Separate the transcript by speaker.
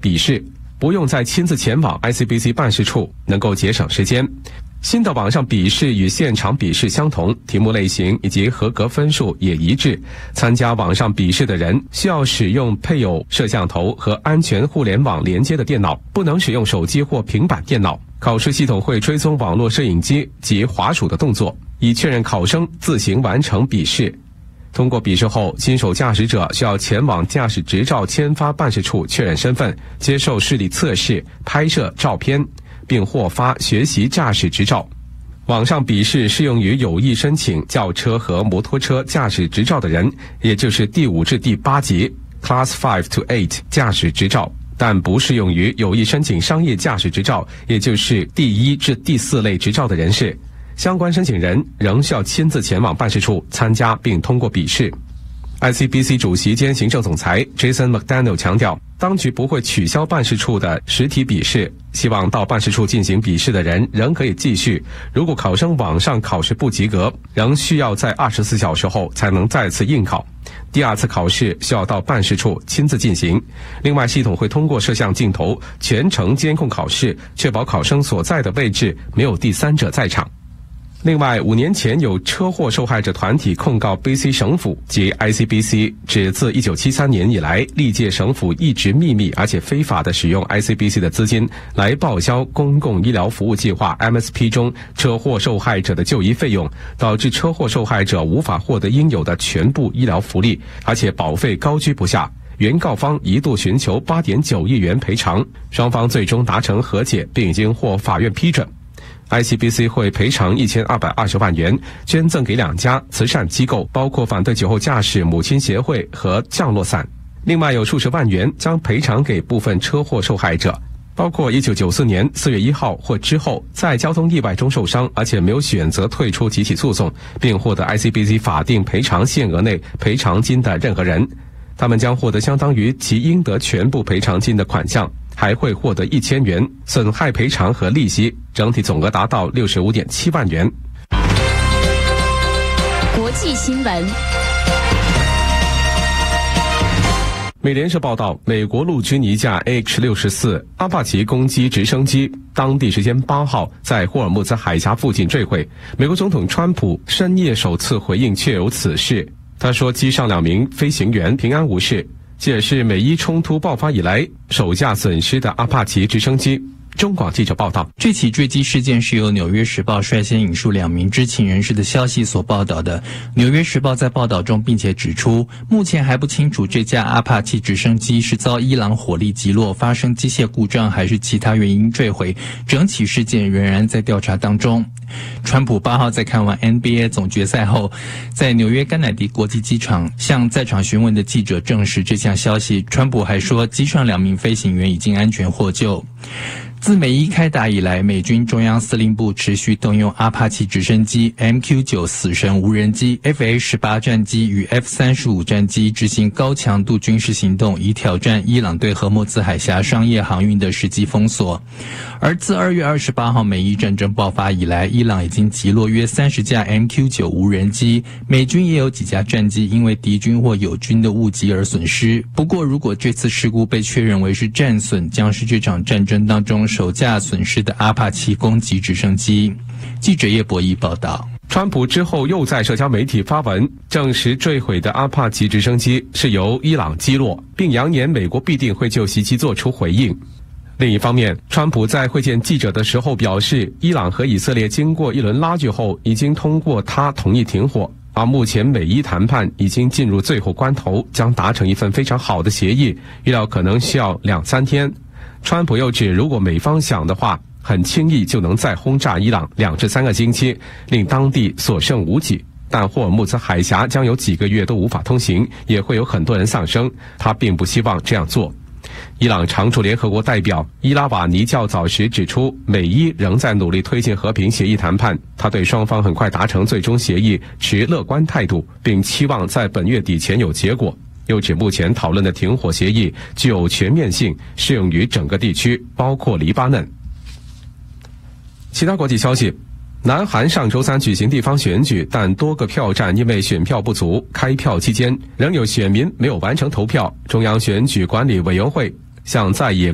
Speaker 1: 笔试，不用再亲自前往 ICBC 办事处，能够节省时间。新的网上笔试与现场笔试相同，题目类型以及合格分数也一致。参加网上笔试的人需要使用配有摄像头和安全互联网连接的电脑，不能使用手机或平板电脑。考试系统会追踪网络摄影机及滑鼠的动作，以确认考生自行完成笔试。通过笔试后，新手驾驶者需要前往驾驶执照签发办事处确认身份，接受视力测试，拍摄照片，并获发学习驾驶执照。网上笔试适用于有意申请轿车和摩托车驾驶执照的人，也就是第5至第8级 Class 5 to 8驾驶执照，但不适用于有意申请商业驾驶执照，也就是第1至第4类执照的人士。相关申请人仍需要亲自前往办事处参加并通过笔试。ICBC 主席兼行政总裁 Jason McDaniel 强调，当局不会取消办事处的实体笔试，希望到办事处进行笔试的人仍可以继续。如果考生网上考试不及格，仍需要在24小时后才能再次应考。第2次考试需要到办事处亲自进行。另外，系统会通过摄像镜头全程监控考试，确保考生所在的位置没有第三者在场。另外，5年前有车祸受害者团体控告 BC 省府及 ICBC， 指自1973年以来，历届省府一直秘密而且非法地使用 ICBC 的资金来报销公共医疗服务计划 MSP 中车祸受害者的就医费用，导致车祸受害者无法获得应有的全部医疗福利，而且保费高居不下。原告方一度寻求 8.9 亿元赔偿，双方最终达成和解，并已经获法院批准。ICBC 会赔偿1220万元，捐赠给2家慈善机构，包括反对酒后驾驶母亲协会和降落伞。另外有数十万元将赔偿给部分车祸受害者，包括1994年4月1号或之后在交通意外中受伤，而且没有选择退出集体诉讼，并获得 ICBC 法定赔偿限额内赔偿金的任何人。他们将获得相当于其应得全部赔偿金的款项，还会获得1000元损害赔偿和利息，整体总额达到65.7万元。
Speaker 2: 国际新闻。
Speaker 1: 美联社报道，美国陆军一架 AH-64 阿帕奇攻击直升机当地时间8号在霍尔木兹海峡附近坠毁。美国总统川普深夜首次回应确有此事，他说机上2名飞行员平安无事，这也是美伊冲突爆发以来首架损失的阿帕奇直升机。中广记者报道，
Speaker 3: 这起坠机事件是由《纽约时报》率先引述2名知情人士的消息所报道的。《纽约时报》在报道中并且指出，目前还不清楚这架阿帕奇直升机是遭伊朗火力击落、发生机械故障还是其他原因坠毁，整起事件仍然在调查当中。川普8号在看完 NBA 总决赛后，在纽约甘乃迪国际机场向在场询问的记者证实这项消息。川普还说，机上2名飞行员已经安全获救。自美伊开打以来，美军中央司令部持续动用阿帕奇直升机、MQ-9 死神无人机、FA-18 战机与 F-35 战机执行高强度军事行动，以挑战伊朗对荷姆兹海峡商业航运的实际封锁。而自2月28号美伊战争爆发以来，伊朗已经击落约30架 MQ-9 无人机，美军也有几架战机因为敌军或友军的误击而损失。不过，如果这次事故被确认为是战损，将是这场战争当中首架损失的阿帕奇攻击直升机。记者叶博弈报道。
Speaker 1: 川普之后又在社交媒体发文，证实坠毁的阿帕奇直升机是由伊朗击落，并扬言美国必定会就袭击做出回应。另一方面，川普在会见记者的时候表示，伊朗和以色列经过一轮拉锯后，已经通过他同意停火，而目前美伊谈判已经进入最后关头，将达成一份非常好的协议，预料可能需要2-3天。川普又指，如果美方想的话，很轻易就能再轰炸伊朗2至3个星期，令当地所剩无几。但霍尔木兹海峡将有几个月都无法通行，也会有很多人丧生，他并不希望这样做。伊朗常驻联合国代表伊拉瓦尼较早时指出，美伊仍在努力推进和平协议谈判，他对双方很快达成最终协议持乐观态度，并期望在本月底前有结果。又指目前讨论的停火协议具有全面性，适用于整个地区，包括黎巴嫩。其他国际消息，南韩上周3举行地方选举，但多个票站因为选票不足，开票期间仍有选民没有完成投票。中央选举管理委员会向在野